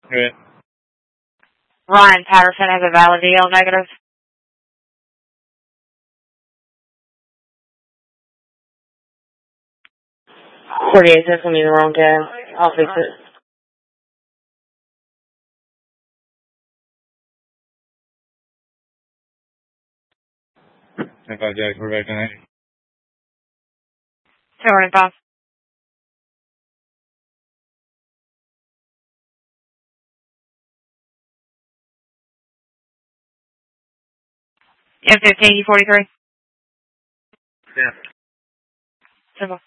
Right. Ryan Patterson has a valid DL negative. 48, that's going to be the wrong guy. I'll fix it. If I Jack, we're back tonight. 205. M15, U43. Yeah. Simple.